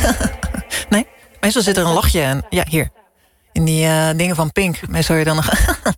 Nee? Meestal zit er een lachje en ja, hier. In die dingen van Pink. Meestal je dan nog...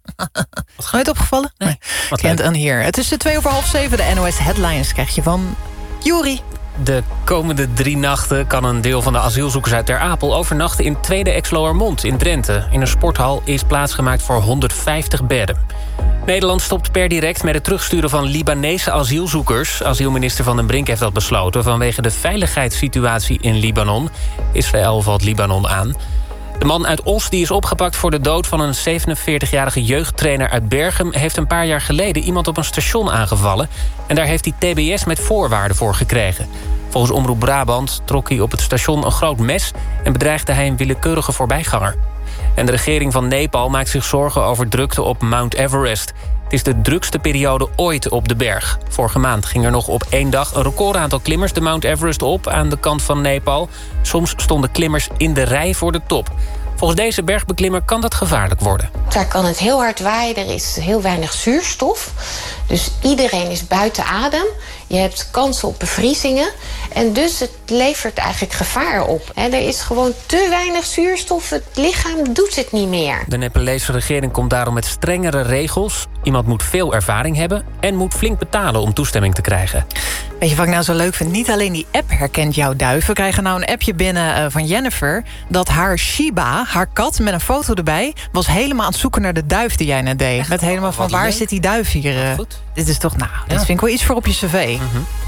Wat je het opgevallen? Nee. Kent aan hier. Het is 6:02. De NOS Headlines krijg je van Juri. De komende 3 nachten kan een deel van de asielzoekers uit Ter Apel overnachten in Tweede Exloërmond in Drenthe. In een sporthal is plaatsgemaakt voor 150 bedden. Nederland stopt per direct met het terugsturen van Libanese asielzoekers. Asielminister Van den Brink heeft dat besloten vanwege de veiligheidssituatie in Libanon. Israël valt Libanon aan. De man uit Os die is opgepakt voor de dood van een 47-jarige jeugdtrainer uit Berchem heeft een paar jaar geleden iemand op een station aangevallen. En daar heeft hij TBS met voorwaarden voor gekregen. Volgens Omroep Brabant trok hij op het station een groot mes en bedreigde hij een willekeurige voorbijganger. En de regering van Nepal maakt zich zorgen over drukte op Mount Everest. Het is de drukste periode ooit op de berg. Vorige maand ging er nog op 1 dag een recordaantal klimmers de Mount Everest op aan de kant van Nepal. Soms stonden klimmers in de rij voor de top. Volgens deze bergbeklimmer kan dat gevaarlijk worden. Daar kan het heel hard waaien, er is heel weinig zuurstof. Dus iedereen is buiten adem. Je hebt kans op bevriezingen. En dus het levert eigenlijk gevaar op. Er is gewoon te weinig zuurstof. Het lichaam doet het niet meer. De Nepalese regering komt daarom met strengere regels. Iemand moet veel ervaring hebben en moet flink betalen om toestemming te krijgen. Weet je wat ik nou zo leuk vind? Niet alleen die app herkent jouw duif. We krijgen nou een appje binnen van Jennifer dat haar Shiba, haar kat met een foto erbij, was helemaal aan het zoeken naar de duif die jij net deed. Echt? Met helemaal van waar zit die duif hier? Goed. Dit is toch, dit vind ik wel iets voor op je cv.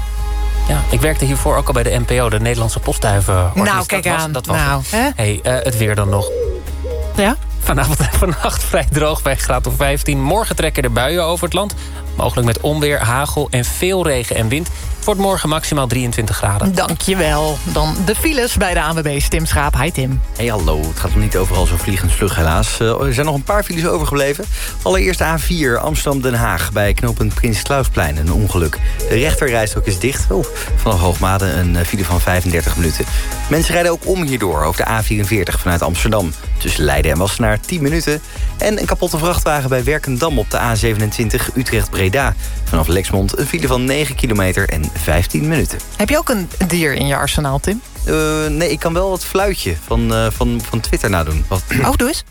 Ja, ik werkte hiervoor ook al bij de NPO, de Nederlandse postduiven. Nou, kijk aan. Dat was nou, het. Hey, het weer dan nog. Ja? Vanavond en vannacht vrij droog bij graad of 15. Morgen trekken er buien over het land. Mogelijk met onweer, hagel en veel regen en wind. Het wordt morgen maximaal 23 graden. Dankjewel. Dan de files bij de ANWB. Tim Schaap. Hi Tim. Hey, hallo. Het gaat nog niet overal zo vliegend vlug helaas. Er zijn nog een paar files overgebleven. Allereerst A4 Amsterdam-Den Haag bij knooppunt Prins Clausplein. Een ongeluk. De rechterrijstrook is dicht. Vanaf Hoogmade een file van 35 minuten. Mensen rijden ook om hierdoor over de A44 vanuit Amsterdam. Tussen Leiden en Wassenaar 10 minuten. En een kapotte vrachtwagen bij Werkendam op de A27 Utrecht-Breda. Vanaf Lexmond een file van 9 kilometer en 15 minuten. Heb je ook een dier in je arsenaal, Tim? Nee, ik kan wel het fluitje van Twitter nadoen. Oh, doe eens.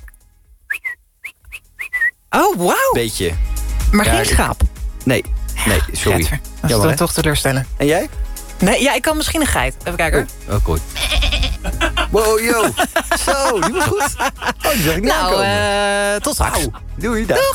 Oh, wauw. Beetje. Maar geen schaap? Nee, sorry. Dat is toch teleurstellen. En jij? Nee, ja, ik kan misschien een geit. Even kijken. Oh, goed. Wow, yo. Zo, die was goed. Oh, die zag ik niet aankomen. Tot straks. Doei, dag.